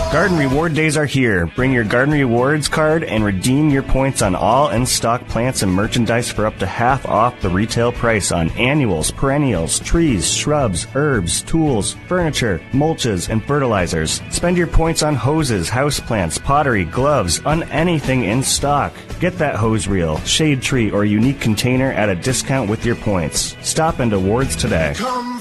Garden Reward Days are here. Bring your Garden Rewards card and redeem your points on all in-stock plants and merchandise for up to half off the retail price on annuals, perennials, trees, shrubs, herbs, tools, furniture, mulches, and fertilizers. Spend your points on hoses, houseplants, pottery, gloves, on anything in stock. Get that hose reel, shade tree, or unique container at a discount with your points. Stop into Ward's today.